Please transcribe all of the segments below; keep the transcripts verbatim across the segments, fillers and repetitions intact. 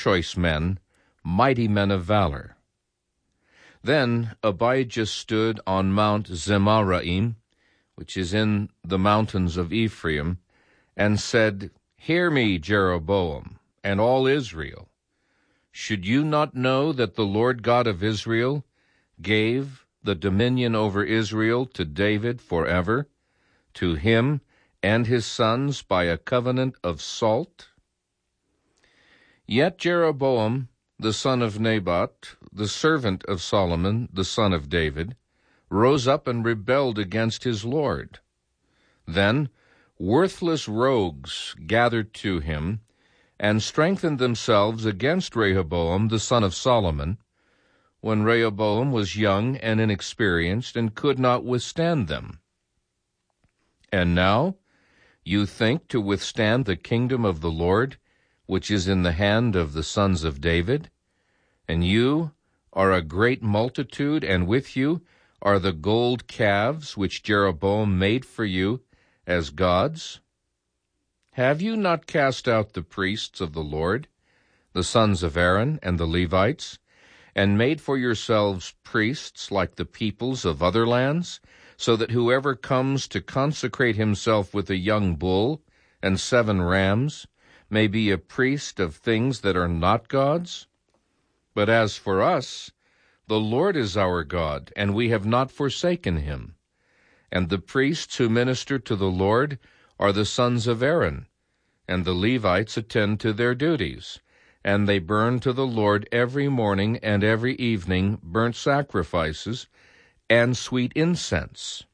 choice men, mighty men of valor. Then Abijah stood on Mount Zemaraim, which is in the mountains of Ephraim, and said, Hear me, Jeroboam, and all Israel. Should you not know that the Lord God of Israel gave the dominion over Israel to David forever, to him and his sons by a covenant of salt? Yet Jeroboam, the son of Nebat, the servant of Solomon, the son of David, rose up and rebelled against his Lord. Then worthless rogues gathered to him, and strengthened themselves against Rehoboam, the son of Solomon, when Rehoboam was young and inexperienced, and could not withstand them. And now you think to withstand the kingdom of the Lord, which is in the hand of the sons of David? And you are a great multitude, and with you are the gold calves which Jeroboam made for you as gods? Have you not cast out the priests of the Lord, the sons of Aaron and the Levites, and made for yourselves priests like the peoples of other lands, so that whoever comes to consecrate himself with a young bull and seven rams may be a priest of things that are not gods? But as for us, the Lord is our God, and we have not forsaken him. And the priests who minister to the Lord are the sons of Aaron, and the Levites attend to their duties, and they burn to the Lord every morning and every evening burnt sacrifices and sweet incense.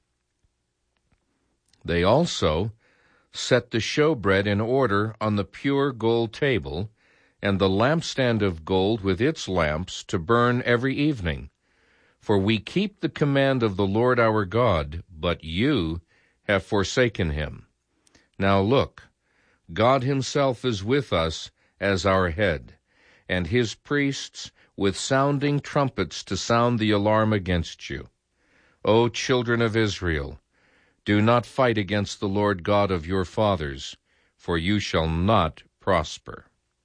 They also set the showbread in order on the pure gold table, and the lampstand of gold with its lamps to burn every evening. For we keep the command of the Lord our God, but you have forsaken him. Now look, God himself is with us as our head, and his priests with sounding trumpets to sound the alarm against you. O children of Israel, do not fight against the Lord God of your fathers, for you shall not prosper.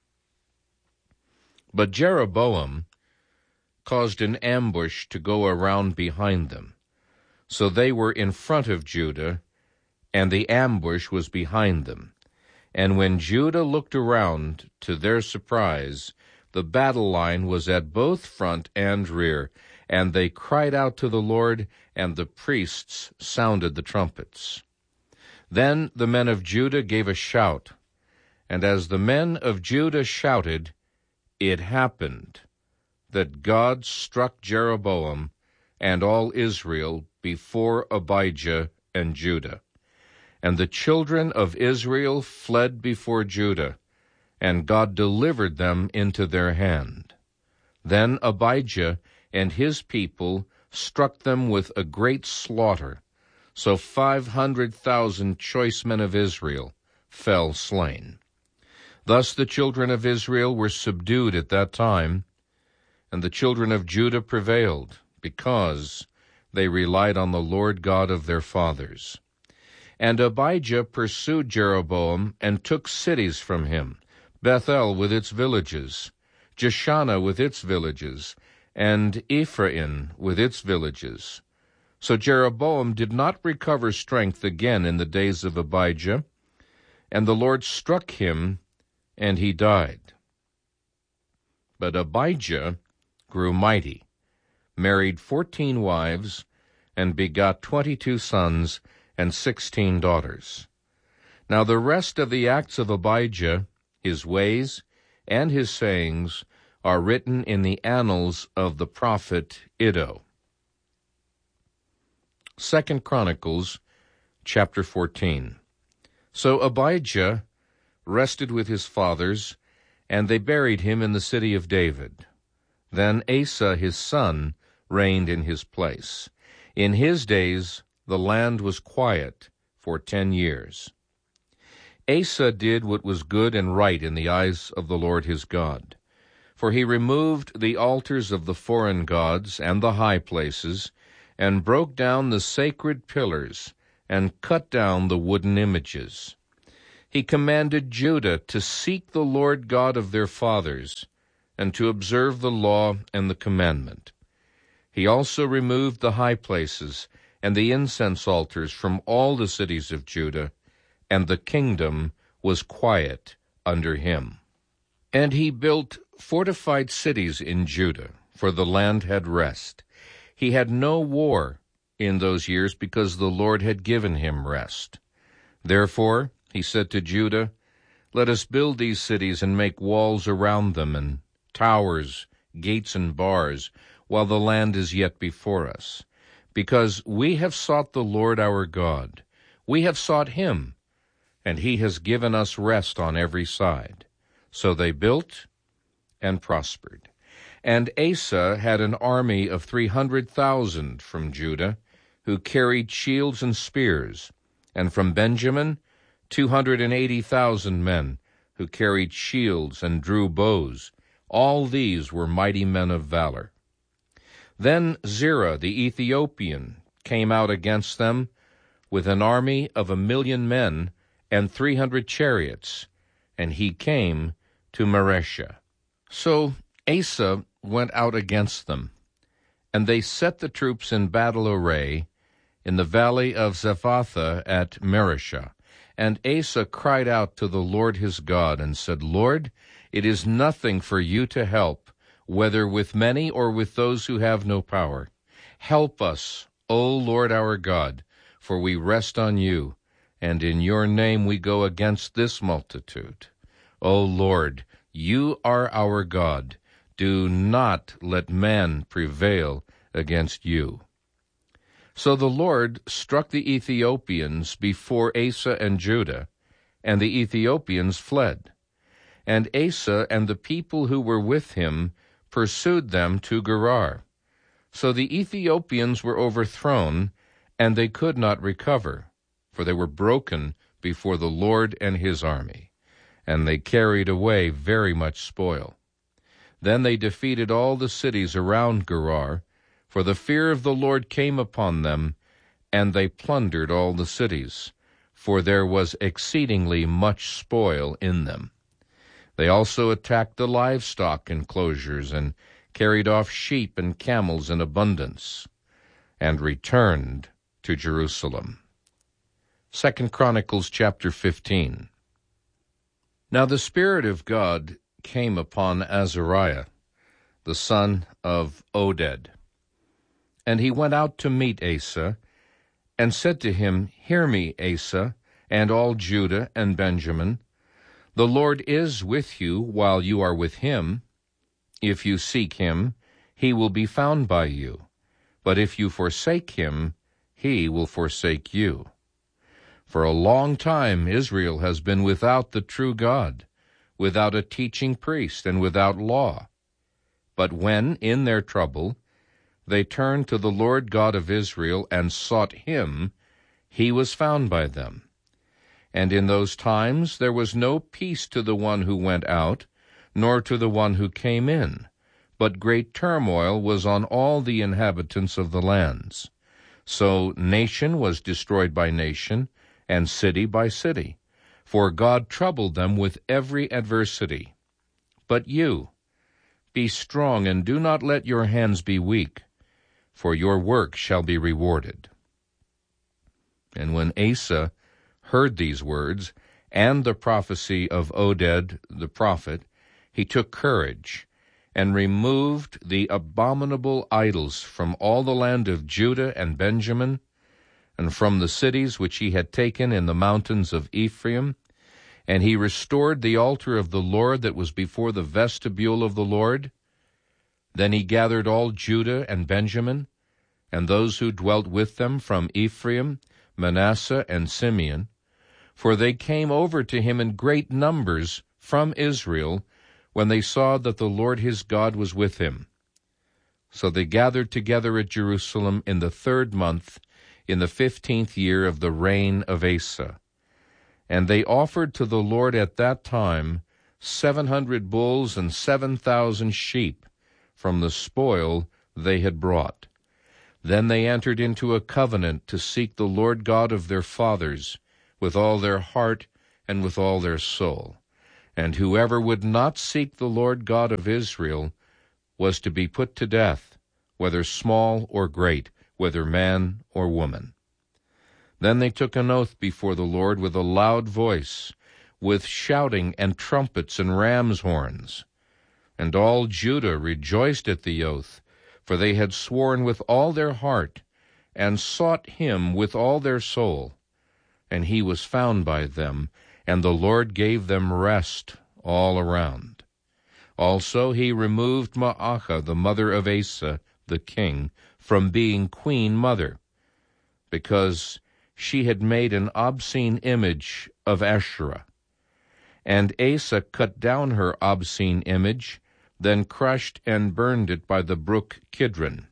But Jeroboam caused an ambush to go around behind them. So they were in front of Judah, and the ambush was behind them. And when Judah looked around, to their surprise, the battle line was at both front and rear, and they cried out to the Lord, and the priests sounded the trumpets. Then the men of Judah gave a shout, and as the men of Judah shouted, it happened that God struck Jeroboam and all Israel before Abijah and Judah. And the children of Israel fled before Judah, and God delivered them into their hand. Then Abijah and his people struck them with a great slaughter, so five hundred thousand choice men of Israel fell slain. Thus the children of Israel were subdued at that time, and the children of Judah prevailed, because they relied on the Lord God of their fathers. And Abijah pursued Jeroboam and took cities from him, Bethel with its villages, Jeshanah with its villages, and Ephraim with its villages. So Jeroboam did not recover strength again in the days of Abijah, and the Lord struck him, and he died. But Abijah grew mighty, married fourteen wives, and begot twenty-two sons and sixteen daughters. Now the rest of the acts of Abijah, his ways, and his sayings, are written in the annals of the prophet Iddo. Second Chronicles, chapter fourteen. So Abijah rested with his fathers, and they buried him in the city of David. Then Asa his son reigned in his place. In his days the land was quiet for ten years. Asa did what was good and right in the eyes of the Lord his God. For he removed the altars of the foreign gods and the high places, and broke down the sacred pillars, and cut down the wooden images. He commanded Judah to seek the Lord God of their fathers, and to observe the law and the commandment. He also removed the high places and the incense altars from all the cities of Judah, and the kingdom was quiet under him. And he built fortified cities in Judah, for the land had rest. He had no war in those years, because the Lord had given him rest. Therefore he said to Judah, "Let us build these cities and make walls around them, and towers, gates, and bars, while the land is yet before us. Because we have sought the Lord our God. We have sought him, and he has given us rest on every side." So they built and prospered. And Asa had an army of three hundred thousand from Judah, who carried shields and spears, and from Benjamin two hundred and eighty thousand men, who carried shields and drew bows. All these were mighty men of valor. Then Zerah the Ethiopian came out against them with an army of a million men and three hundred chariots, and he came to Mareshah. So Asa went out against them, and they set the troops in battle array in the valley of Zephathah at Mareshah. And Asa cried out to the Lord his God, and said, "Lord, it is nothing for you to help, whether with many or with those who have no power. Help us, O Lord our God, for we rest on you, and in your name we go against this multitude. O Lord, you are our God. Do not let man prevail against you." So the Lord struck the Ethiopians before Asa and Judah, and the Ethiopians fled. And Asa and the people who were with him pursued them to Gerar. So the Ethiopians were overthrown, and they could not recover, for they were broken before the Lord and his army, and they carried away very much spoil. Then they defeated all the cities around Gerar, for the fear of the Lord came upon them, and they plundered all the cities, for there was exceedingly much spoil in them. They also attacked the livestock enclosures, and carried off sheep and camels in abundance, and returned to Jerusalem. Second Chronicles chapter fifteen. Now the Spirit of God came upon Azariah, the son of Oded. And he went out to meet Asa, and said to him, "Hear me, Asa, and all Judah and Benjamin. The Lord is with you while you are with him. If you seek him, he will be found by you. But if you forsake him, he will forsake you. For a long time Israel has been without the true God, without a teaching priest, and without law. But when, in their trouble, they turned to the Lord God of Israel and sought him, he was found by them. And in those times there was no peace to the one who went out, nor to the one who came in, but great turmoil was on all the inhabitants of the lands. So nation was destroyed by nation, and city by city, for God troubled them with every adversity. But you, be strong, and do not let your hands be weak, for your work shall be rewarded." And when Asa heard these words, and the prophecy of Oded the prophet, he took courage, and removed the abominable idols from all the land of Judah and Benjamin, and from the cities which he had taken in the mountains of Ephraim, and he restored the altar of the Lord that was before the vestibule of the Lord. Then he gathered all Judah and Benjamin, and those who dwelt with them from Ephraim, Manasseh, and Simeon, for they came over to him in great numbers from Israel, when they saw that the Lord his God was with him. So they gathered together at Jerusalem in the third month, in the fifteenth year of the reign of Asa. And they offered to the Lord at that time seven hundred bulls and seven thousand sheep from the spoil they had brought. Then they entered into a covenant to seek the Lord God of their fathers with all their heart and with all their soul. and whoever would not seek the Lord God of Israel was to be put to death, whether small or great, whether man or woman. Then they took an oath before the Lord with a loud voice, with shouting and trumpets and ram's horns. And all Judah rejoiced at the oath, for they had sworn with all their heart, and sought him with all their soul. And he was found by them, and the Lord gave them rest all around. Also he removed Ma'achah, the mother of Asa, the king, from being queen mother, because she had made an obscene image of Asherah. And Asa cut down her obscene image, then crushed and burned it by the brook Kidron.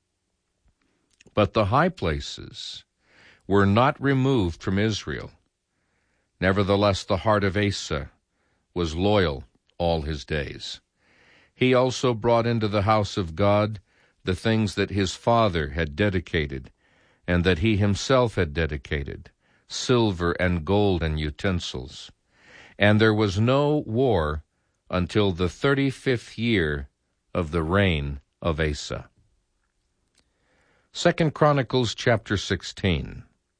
But the high places were not removed from Israel. Nevertheless, the heart of Asa was loyal all his days. He also brought into the house of God the things that his father had dedicated, and that he himself had dedicated, silver and gold and utensils. And there was no war until the thirty-fifth year of the reign of Asa. Second Chronicles chapter sixteen.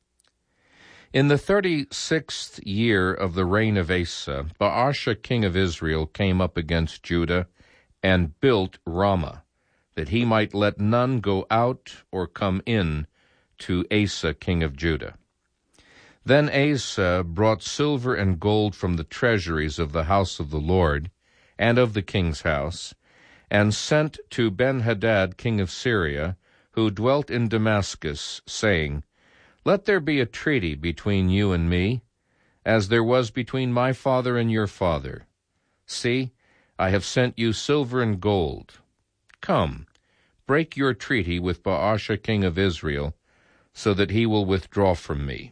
In the thirty-sixth year of the reign of Asa, Baasha king of Israel came up against Judah and built Ramah, that he might let none go out or come in to Asa king of Judah. Then Asa brought silver and gold from the treasuries of the house of the Lord and of the king's house, and sent to Ben-Hadad king of Syria, who dwelt in Damascus, saying, Let there be a treaty between you and me, as there was between my father and your father. See, I have sent you silver and gold. Come, break your treaty with Baasha king of Israel, so that he will withdraw from me.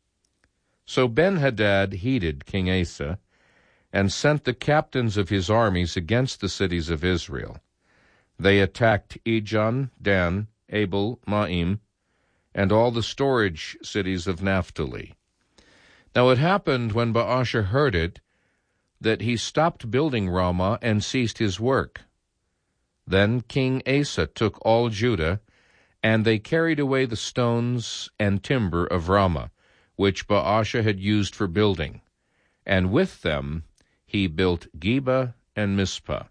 So Ben-Hadad heeded King Asa, and sent the captains of his armies against the cities of Israel. They attacked Ijon, Dan, Abel, Maim, and all the storage cities of Naphtali. Now it happened when Baasha heard it, that he stopped building Ramah and ceased his work. Then King Asa took all Judah, and they carried away the stones and timber of Ramah, which Baasha had used for building, and with them he built Geba and Mizpah.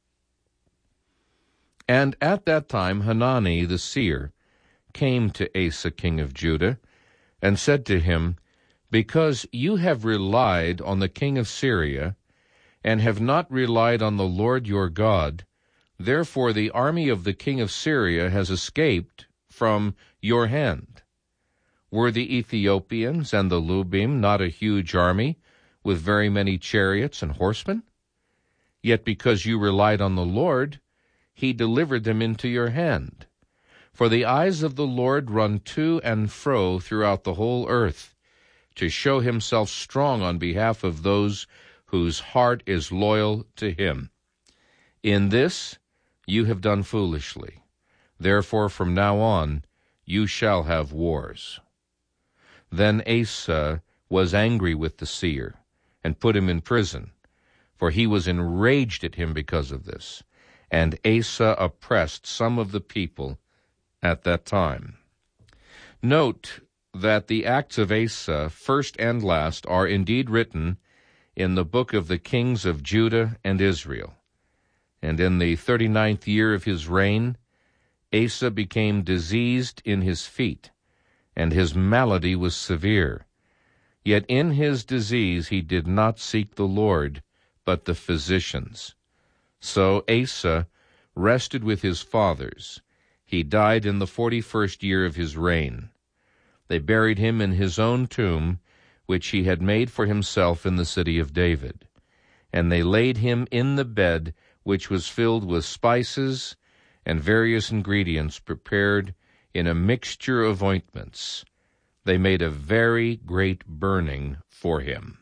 And at that time Hanani the seer came to Asa king of Judah, and said to him, Because you have relied on the king of Syria, and have not relied on the Lord your God, therefore the army of the king of Syria has escaped from your hand. Were the Ethiopians and the Lubim not a huge army, with very many chariots and horsemen? Yet because you relied on the Lord, he delivered them into your hand. For the eyes of the Lord run to and fro throughout the whole earth, to show himself strong on behalf of those whose heart is loyal to him. In this you have done foolishly. Therefore from now on you shall have wars. Then Asa was angry with the seer, and put him in prison, for he was enraged at him because of this. And Asa oppressed some of the people at that time. Note that the acts of Asa, first and last, are indeed written in the book of the kings of Judah and Israel. And in the thirty-ninth year of his reign, Asa became diseased in his feet, and his malady was severe. Yet in his disease he did not seek the Lord, but the physicians. So Asa rested with his fathers. He died in the forty-first year of his reign. They buried him in his own tomb, which he had made for himself in the city of David. And they laid him in the bed which was filled with spices and various ingredients prepared in a mixture of ointments. They made a very great burning for him.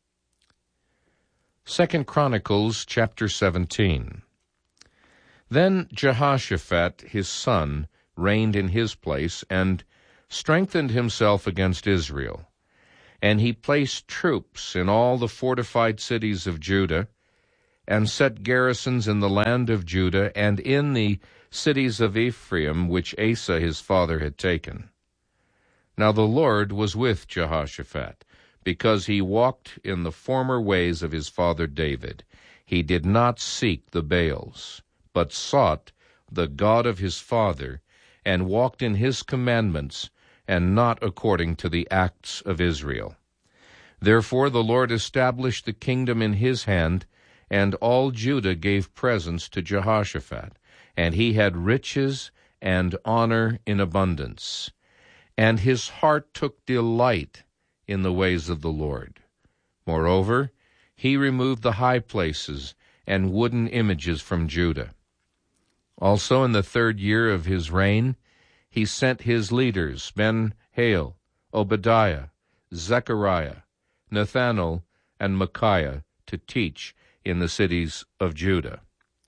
Second Chronicles chapter seventeen. Then Jehoshaphat his son reigned in his place, and strengthened himself against Israel. And he placed troops in all the fortified cities of Judah, and set garrisons in the land of Judah and in the cities of Ephraim, which Asa his father had taken. Now the Lord was with Jehoshaphat, because he walked in the former ways of his father David. He did not seek the Baals, but sought the God of his father, and walked in his commandments, and not according to the acts of Israel. Therefore the Lord established the kingdom in his hand, and all Judah gave presents to Jehoshaphat, and he had riches and honor in abundance. And his heart took delight in the ways of the Lord. Moreover, he removed the high places and wooden images from Judah. Also in the third year of his reign, he sent his leaders, Ben-Hail, Obadiah, Zechariah, Nathanael, and Micaiah, to teach in the cities of Judah.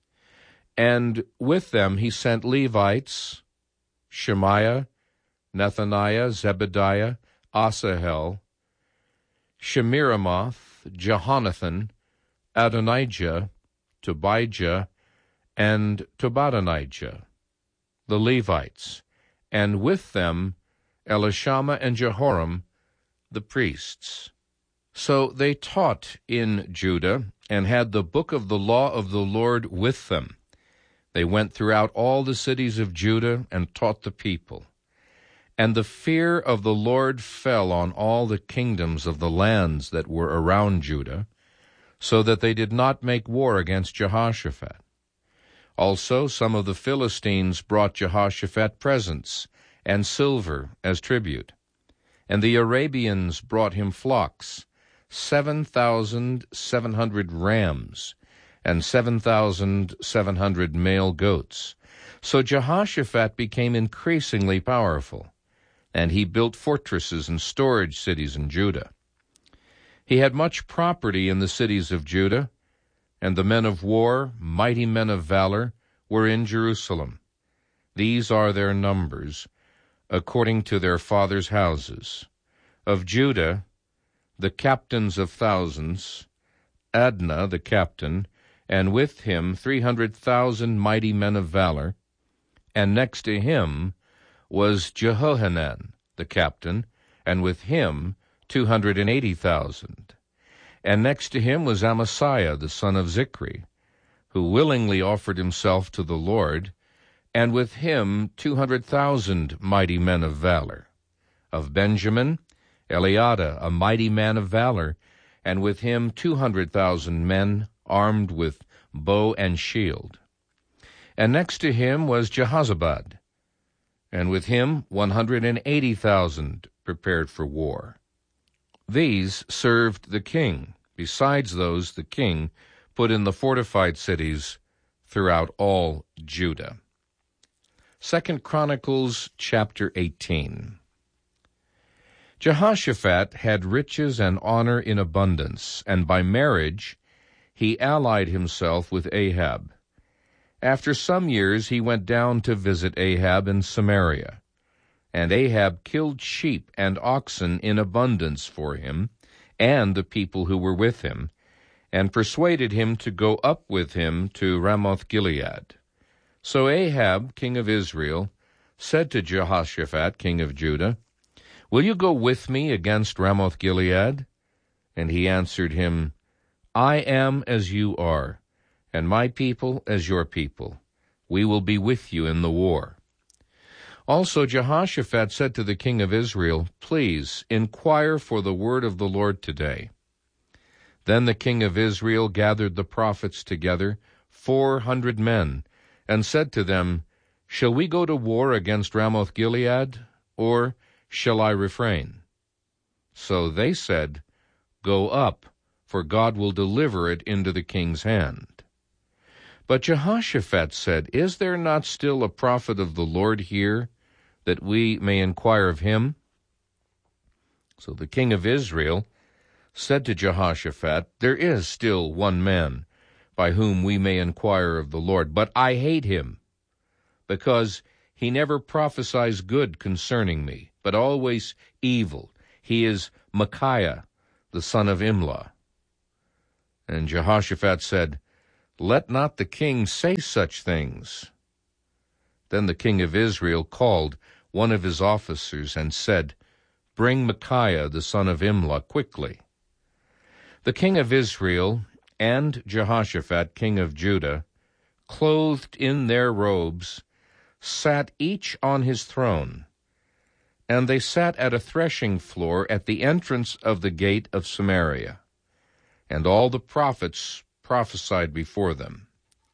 And with them he sent Levites, Shemaiah, Nethaniah, Zebediah, Asahel, Shemiramoth, Jehonathan, Adonijah, Tobijah, and Tobadonijah, the Levites, and with them Elishama and Jehoram, the priests. So they taught in Judah, and had the book of the law of the Lord with them. They went throughout all the cities of Judah and taught the people. And the fear of the Lord fell on all the kingdoms of the lands that were around Judah, so that they did not make war against Jehoshaphat. Also some of the Philistines brought Jehoshaphat presents and silver as tribute. And the Arabians brought him flocks, seven thousand seven hundred rams, and seven thousand seven hundred male goats. So Jehoshaphat became increasingly powerful, and he built fortresses and storage cities in Judah. He had much property in the cities of Judah, and the men of war, mighty men of valor, were in Jerusalem. These are their numbers, according to their fathers' houses. Of Judah, the captains of thousands, Adnah the captain, and with him three hundred thousand mighty men of valor, and next to him was Jehohanan the captain, and with him two hundred and eighty thousand. And next to him was Amasiah the son of Zichri, who willingly offered himself to the Lord, and with him two hundred thousand mighty men of valor. Of Benjamin, Eliada, a mighty man of valor, and with him two hundred thousand men armed with bow and shield. And next to him was Jehozabad, and with him one hundred and eighty thousand prepared for war. These served the king, besides those the king put in the fortified cities throughout all Judah. Second Chronicles chapter eighteen. Jehoshaphat had riches and honor in abundance, and by marriage he allied himself with Ahab. After some years he went down to visit Ahab in Samaria. And Ahab killed sheep and oxen in abundance for him, and the people who were with him, and persuaded him to go up with him to Ramoth-Gilead. So Ahab, king of Israel, said to Jehoshaphat, king of Judah, "Will you go with me against Ramoth-Gilead?" And he answered him, "I am as you are, and my people as your people. We will be with you in the war." Also Jehoshaphat said to the king of Israel, "Please inquire for the word of the Lord today." Then the king of Israel gathered the prophets together, four hundred men, and said to them, "Shall we go to war against Ramoth-Gilead, or shall I refrain?" So they said, "Go up, for God will deliver it into the king's hand." But Jehoshaphat said, "Is there not still a prophet of the Lord here, that we may inquire of him?" So the king of Israel said to Jehoshaphat, "There is still one man by whom we may inquire of the Lord, but I hate him, because he never prophesies good concerning me, but always evil. He is Micaiah, the son of Imlah. And Jehoshaphat said, Let not the king say such things. Then the king of Israel called one of his officers and said, Bring Micaiah, the son of Imlah, quickly. The king of Israel and Jehoshaphat, king of Judah, clothed in their robes, sat each on his throne, and they sat at a threshing floor at the entrance of the gate of Samaria. And all the prophets prophesied before them.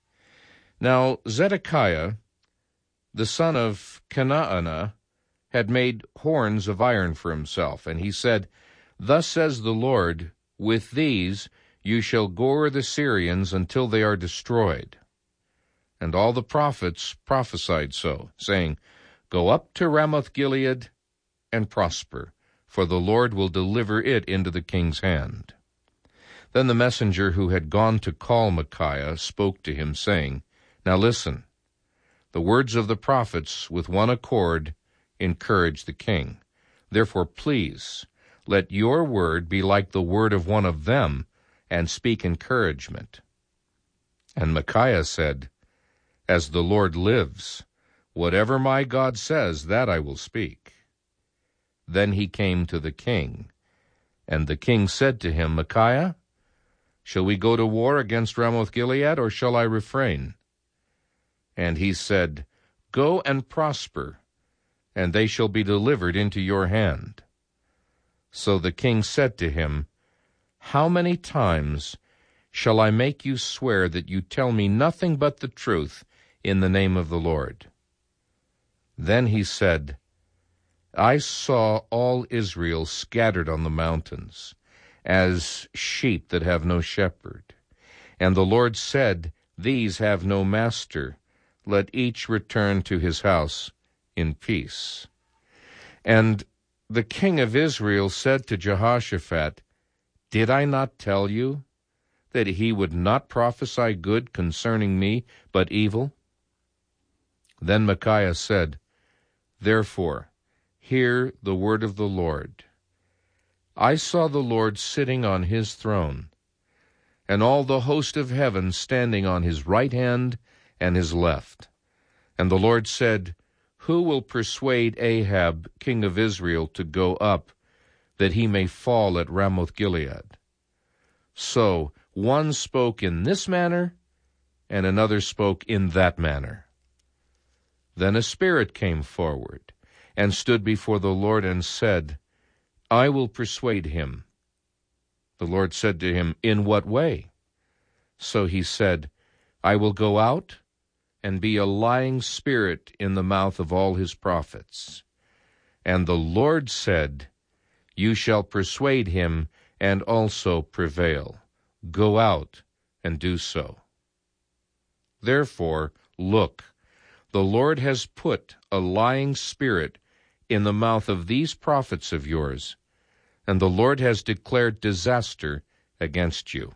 Now Zedekiah, the son of Kenaanah, had made horns of iron for himself, and he said, Thus says the Lord, With these you shall gore the Syrians until they are destroyed. And all the prophets prophesied so, saying, Go up to Ramoth-Gilead and prosper, for the Lord will deliver it into the king's hand. Then the messenger who had gone to call Micaiah spoke to him, saying, Now listen, the words of the prophets with one accord encourage the king. Therefore, please, let your word be like the word of one of them, and speak encouragement. And Micaiah said, As the Lord lives, whatever my God says, that I will speak. Then he came to the king, and the king said to him, Micaiah, shall we go to war against Ramoth-Gilead, or shall I refrain? And he said, Go and prosper, and they shall be delivered into your hand. So the king said to him, How many times shall I make you swear that you tell me nothing but the truth in the name of the Lord? Then he said, I saw all Israel scattered on the mountains, as sheep that have no shepherd. And the Lord said, These have no master. Let each return to his house in peace. And the king of Israel said to Jehoshaphat, Did I not tell you that he would not prophesy good concerning me, but evil? Then Micaiah said, Therefore, hear the word of the Lord. I saw the Lord sitting on his throne, and all the host of heaven standing on his right hand and his left. And the Lord said, Who will persuade Ahab, king of Israel, to go up, that he may fall at Ramoth-Gilead? So one spoke in this manner, and another spoke in that manner. Then a spirit came forward, and stood before the Lord, and said, I will persuade him. The Lord said to him, In what way? So he said, I will go out and be a lying spirit in the mouth of all his prophets. And the Lord said, You shall persuade him, and also prevail. Go out and do so. Therefore, look, the Lord has put a lying spirit in the mouth of these prophets of yours, and the Lord has declared disaster against you.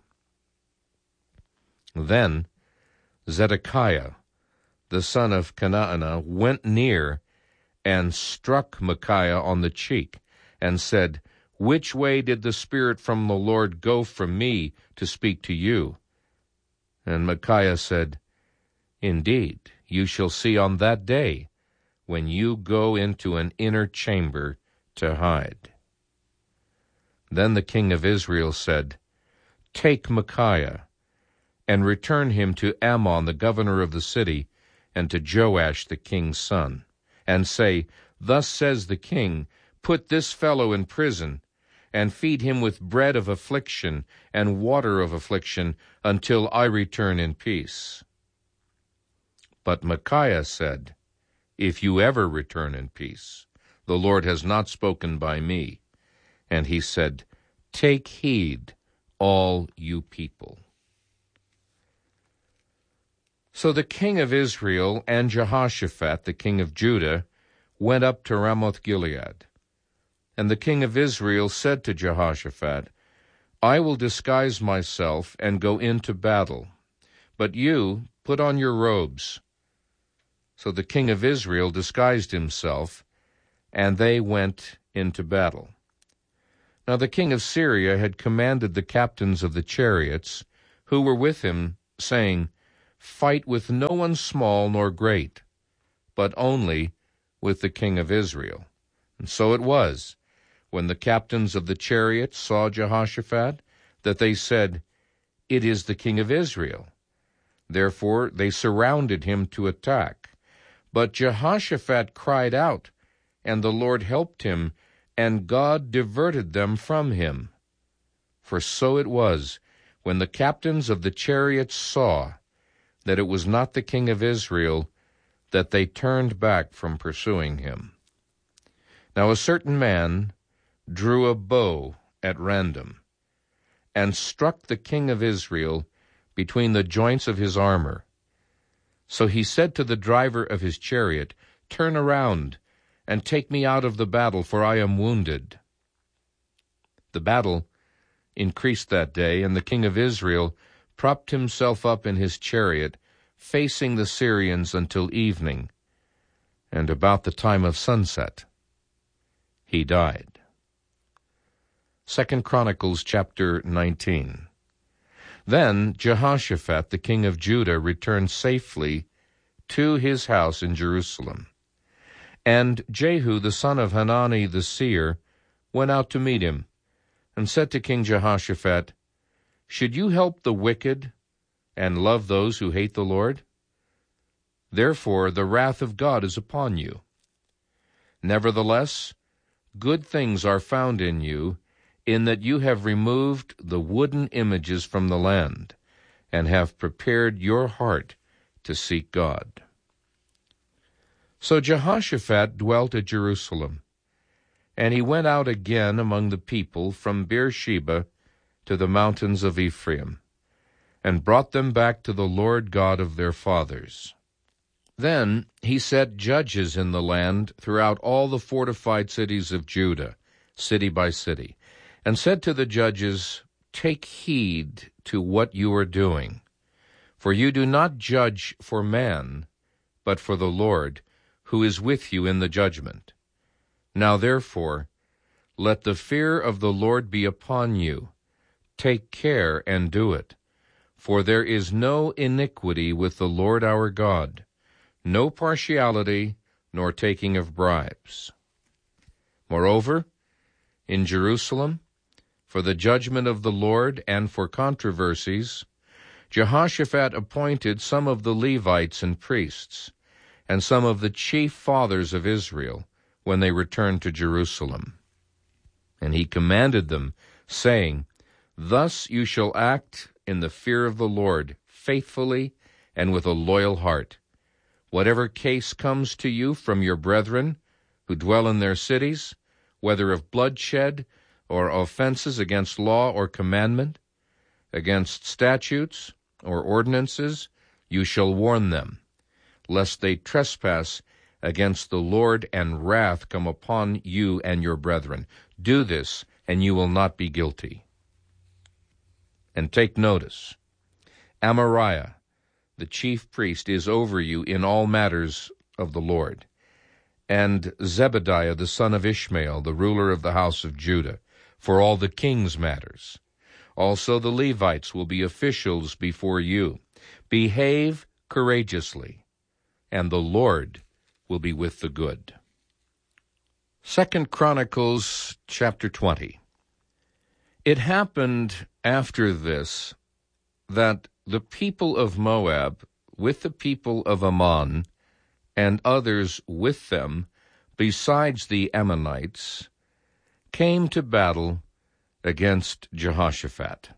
Then Zedekiah, the son of Kenaanah, went near and struck Micaiah on the cheek, and said, Which way did the Spirit from the Lord go from me to speak to you? And Micaiah said, Indeed, you shall see on that day, when you go into an inner chamber to hide. Then the king of Israel said, Take Micaiah, and return him to Ammon, the governor of the city, and to Joash the king's son, and say, Thus says the king, Put this fellow in prison, and feed him with bread of affliction and water of affliction, until I return in peace. But Micaiah said, If you ever return in peace, the Lord has not spoken by me. And he said, Take heed, all you people. So the king of Israel and Jehoshaphat, the king of Judah, went up to Ramoth-Gilead. And the king of Israel said to Jehoshaphat, I will disguise myself and go into battle, but you put on your robes. So the king of Israel disguised himself, and they went into battle. Now the king of Syria had commanded the captains of the chariots who were with him, saying, Fight with no one small nor great, but only with the king of Israel. And so it was, when the captains of the chariots saw Jehoshaphat, that they said, It is the king of Israel. Therefore they surrounded him to attack. But Jehoshaphat cried out, and the Lord helped him, and God diverted them from him. For so it was, when the captains of the chariots saw that it was not the king of Israel, that they turned back from pursuing him. Now a certain man drew a bow at random, and struck the king of Israel between the joints of his armor. So he said to the driver of his chariot, Turn around, and take me out of the battle, for I am wounded. The battle increased that day, and the king of Israel propped himself up in his chariot, facing the Syrians until evening, and about the time of sunset he died. Second Chronicles chapter nineteen. Then Jehoshaphat the king of Judah returned safely to his house in Jerusalem. And Jehu the son of Hanani the seer went out to meet him, and said to King Jehoshaphat, Should you help the wicked and love those who hate the Lord? Therefore the wrath of God is upon you. Nevertheless, good things are found in you, in that you have removed the wooden images from the land, and have prepared your heart to seek God. So Jehoshaphat dwelt at Jerusalem, and he went out again among the people from Beersheba to the mountains of Ephraim, and brought them back to the Lord God of their fathers. Then he set judges in the land throughout all the fortified cities of Judah, city by city, and said to the judges, Take heed to what you are doing, for you do not judge for man, but for the Lord, who is with you in the judgment. Now therefore, let the fear of the Lord be upon you. Take care and do it, for there is no iniquity with the Lord our God, no partiality, nor taking of bribes. Moreover, in Jerusalem, for the judgment of the Lord and for controversies, Jehoshaphat appointed some of the Levites and priests, and some of the chief fathers of Israel, when they returned to Jerusalem. And he commanded them, saying, Thus you shall act in the fear of the Lord, faithfully and with a loyal heart. Whatever case comes to you from your brethren who dwell in their cities, whether of bloodshed or offenses against law or commandment, against statutes or ordinances, you shall warn them, lest they trespass against the Lord and wrath come upon you and your brethren. Do this, and you will not be guilty. And take notice, Amariah, the chief priest, is over you in all matters of the Lord, and Zebediah the son of Ishmael, the ruler of the house of Judah, for all the king's matters. Also the Levites will be officials before you. Behave courageously, and the Lord will be with the good. Second Chronicles chapter twenty. It happened after this that the people of Moab, with the people of Ammon, and others with them, besides the Ammonites, came to battle against Jehoshaphat.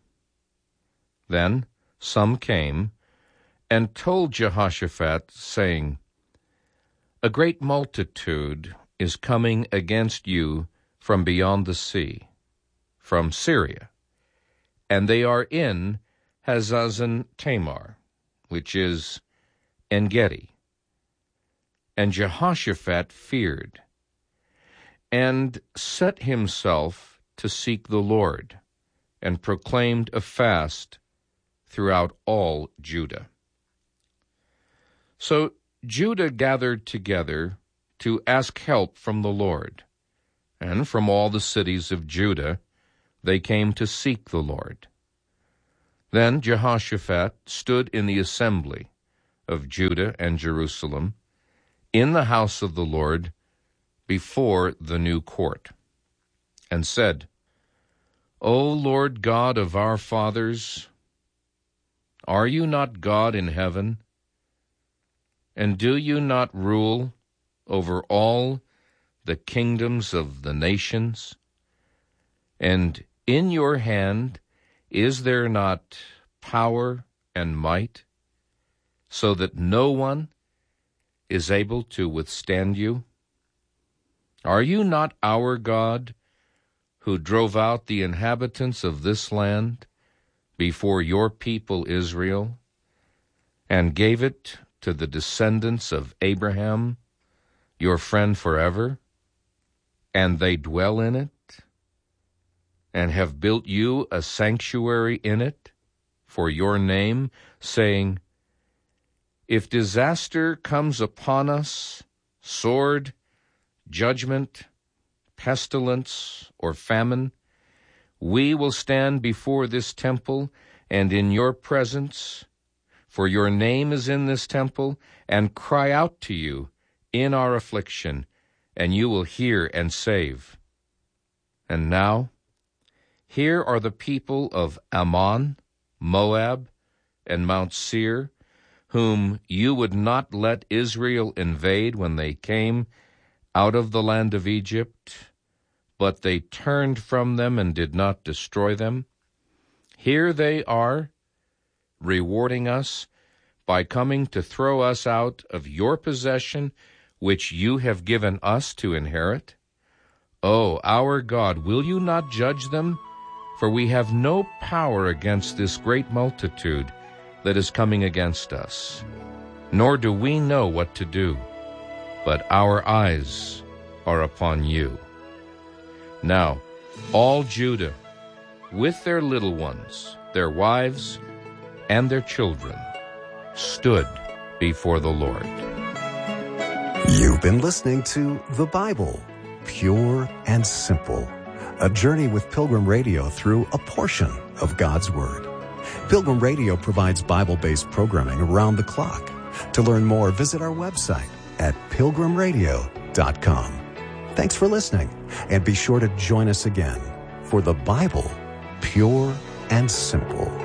Then some came and told Jehoshaphat, saying, A great multitude is coming against you from beyond the sea, from Syria, and they are in Hazazon Tamar, which is En-gedi. And Jehoshaphat feared, and set himself to seek the Lord, and proclaimed a fast throughout all Judah. So Judah gathered together to ask help from the Lord, and from all the cities of Judah they came to seek the Lord. Then Jehoshaphat stood in the assembly of Judah and Jerusalem, in the house of the Lord, before the new court, and said, O Lord God of our fathers, are you not God in heaven? And do you not rule over all the kingdoms of the nations? And in your hand is there not power and might, so that no one is able to withstand you? Are you not our God, who drove out the inhabitants of this land before your people Israel, and gave it to the descendants of Abraham, your friend forever, and they dwell in it, and have built you a sanctuary in it for your name, saying, if disaster comes upon us, sword, judgment, pestilence, or famine, we will stand before this temple and in your presence, for your name is in this temple, and cry out to you in our affliction, and you will hear and save. And now, here are the people of Ammon, Moab, and Mount Seir, whom you would not let Israel invade when they came out of the land of Egypt, but they turned from them and did not destroy them. Here they are, rewarding us by coming to throw us out of your possession, which you have given us to inherit. O our God, will you not judge them? For we have no power against this great multitude that is coming against us, nor do we know what to do, but our eyes are upon you. Now, all Judah, with their little ones, their wives, and their children, stood before the Lord. You've been listening to The Bible, Pure and Simple, a journey with Pilgrim Radio through a portion of God's Word. Pilgrim Radio provides Bible-based programming around the clock. To learn more, visit our website at pilgrim radio dot com. Thanks for listening, and be sure to join us again for The Bible, Pure and Simple.